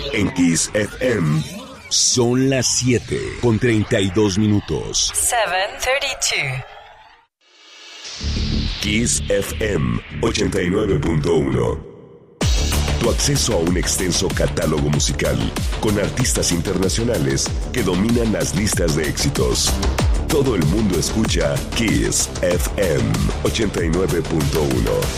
En Kiss FM. Son las 7:32. 7:32. Kiss FM 89.1. Tu acceso a un extenso catálogo musical con artistas internacionales que dominan las listas de éxitos. Todo el mundo escucha Kiss FM 89.1.